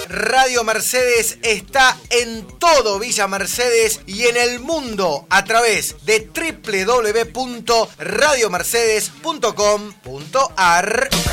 Radio Mercedes está en todo Villa Mercedes y en el mundo a través de www.radiomercedes.com.ar.